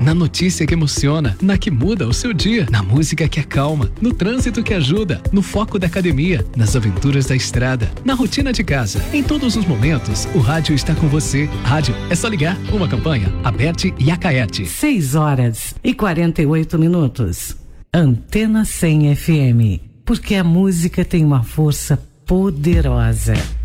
na notícia que emociona, na que muda o seu dia, na música que acalma, no trânsito que ajuda, no foco da academia, nas aventuras da estrada, na rotina de casa. Em todos os momentos, o rádio está com você. Rádio é só ligar. Uma campanha, Aberte e Acaete. 6h48. Antena 100 FM. Porque a música tem uma força poderosa.